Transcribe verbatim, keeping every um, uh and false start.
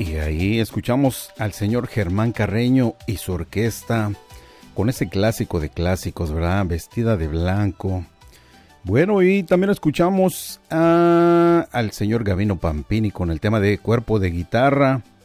Y ahí escuchamos al señor Germán Carreño y su orquesta con ese clásico de clásicos, ¿verdad? Vestida de blanco. Bueno, y también escuchamos a, al señor Gabino Pampini con el tema de Cuerpo de Guitarra.